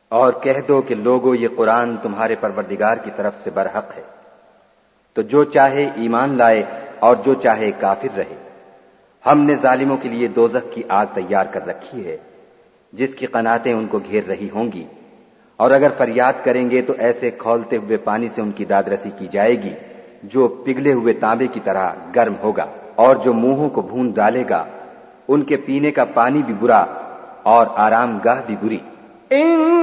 और कह दो कि लोगो ये कुरान तुम्हारे परवरदिगार की तरफ से बरहक है, तो जो चाहे ईमान लाए और जो चाहे काफिर रहे। हमने जालिमों के लिए दोजख की आग तैयार कर रखी है, जिसकी कनातें उनको घेर रही होंगी, और अगर फरियाद करेंगे तो ऐसे खौलते हुए पानी से उनकी दादरसी की जाएगी जो पिघले हुए तांबे की तरह गर्म होगा, और जो मुंहों को भून डालेगा। उनके पीने का पानी भी बुरा और आरामगाह भी बुरी।